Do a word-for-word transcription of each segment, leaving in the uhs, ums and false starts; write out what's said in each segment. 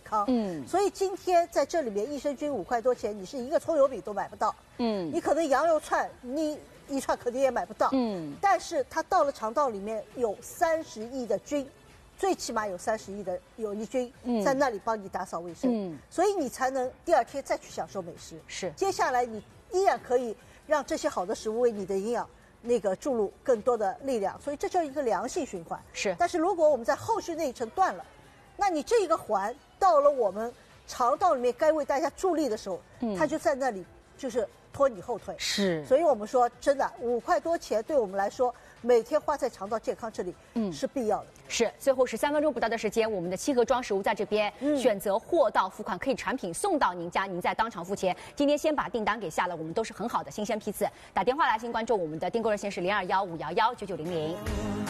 康。嗯，所以今天在这里面，益生菌五块多钱，你是一个葱油饼都买不到。嗯，你可能羊肉串，你一串肯定也买不到。嗯，但是它到了肠道里面有三十亿的菌。最起码有三十亿的有益菌在那里帮你打扫卫生，嗯，所以你才能第二天再去享受美食。 是， 接下来你依然可以让这些好的食物为你的营养那个注入更多的力量，所以这就是一个良性循环。 是， 但是如果我们在后续那一层断了，那你这一个环到了我们肠道里面该为大家助力的时候，嗯，它就在那里就是拖你后腿。 是， 所以我们说真的，五块多钱对我们来说，每天花在肠道健康这里，嗯，是必要的。 是，最后十三分钟不到的时间，我们的七盒装食物在这边，嗯、选择货到付款，可以产品送到您家，您再当场付钱。今天先把订单给下了，我们都是很好的新鲜批次。打电话来信关注我们的订购热线是零二幺五幺幺九九零零。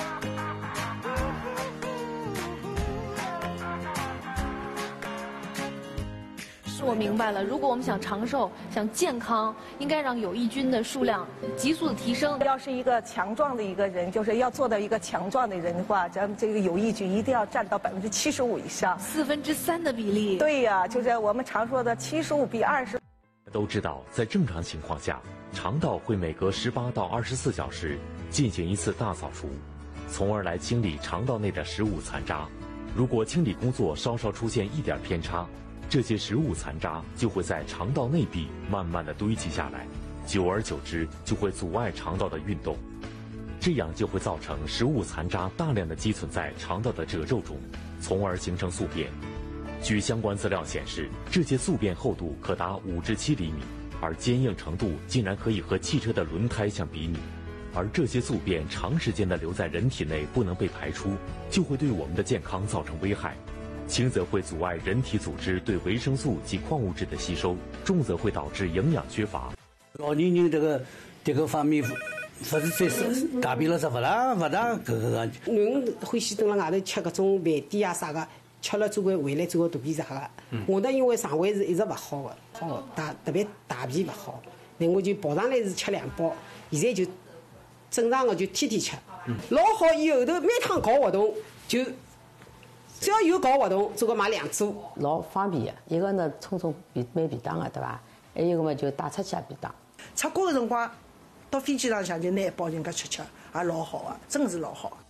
我明白了，如果我们想长寿、想健康，应该让有益菌的数量急速的提升。 要是一个强壮的一个人，就是要做到一个强壮的人的话，咱们这个有益菌一定要占到百分之七十五以上， 四分之三的比例。 对呀，就是我们常说的七十五比二十。 都知道，在正常情况下，肠道会每隔十八到二十四小时进行一次大扫除，从而来清理肠道内的食物残渣。如果清理工作稍稍出现一点偏差，这些食物残渣就会在肠道内壁慢慢的堆积下来，久而久之就会阻碍肠道的运动，这样就会造成食物残渣大量的积存在肠道的褶皱中，从而形成宿便。据相关资料显示，这些宿便厚度可达五至七厘米，而坚硬程度竟然可以和汽车的轮胎相比拟。而这些宿便长时间的留在人体内不能被排出，就会对我们的健康造成危害。轻则会阻碍人体组织对维生素及矿物质的吸收，重则会导致营养缺乏。 老年人这个这个方面，不是最是改变了是不大不大搿个。 囡欢喜蹲辣外头吃搿种饭店啊啥个，吃了总归回来总归肚皮胀个。嗯、我呢因为肠胃是一直勿好个，好大特别大便勿好，那我就跑上来是吃两包，现在就正常个就天天吃，嗯、老好以后头每趟搞活动就。只要有搞活动，总归买两组， 老方便的。一个呢，冲冲便买便当的，对吧？还有一个嘛，就带出去也便当。 出国的辰光，到飞机上向就拿一包人家吃吃，也老好啊，真是老好。